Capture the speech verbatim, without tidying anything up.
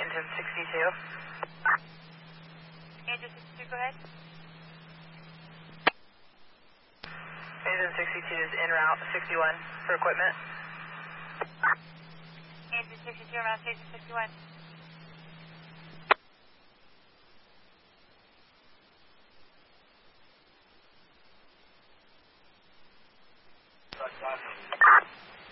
engine sixty-two. Engine sixty-two, go ahead. Engine sixty-two is en route sixty-one for equipment. Engine sixty-two, around station sixty-one.